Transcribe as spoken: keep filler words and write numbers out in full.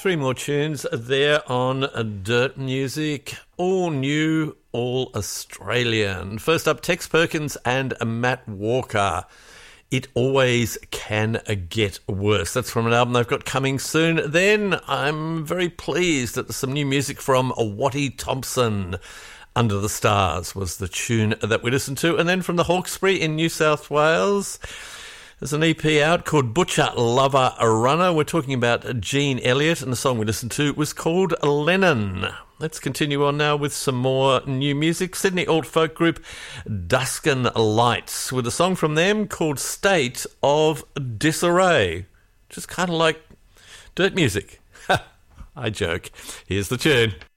Three more tunes there on Dirt Music. All new, all Australian. First up, Tex Perkins and Matt Walker. It Always Can Get Worse. That's from an album they've got coming soon. Then I'm very pleased that there's some new music from Watty Thompson. Under the Stars was the tune that we listened to. And then from the Hawkesbury in New South Wales, there's an E P out called Butcher Lover Runner. We're talking about Gene Elliott, and the song we listened to was called Lennon. Let's continue on now with some more new music. Sydney alt folk group Duskin Lights with a song from them called State of Disarray. Just kind of like dirt music. I joke. Here's the tune.